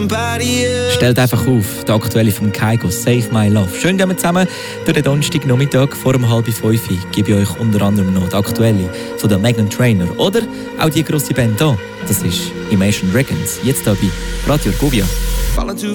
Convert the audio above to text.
somebody else. Stellt einfach auf, der aktuelle von Kygo, Save My Love. Schön, dass wir zusammen durch den Donnerstagnachmittag vor 4:30 gebe ich euch unter anderem noch die aktuelle von der Meghan Trainor oder auch die grosse Band hier. Das ist Imagine Dragons, jetzt hier bei Radio Argovia. Falling too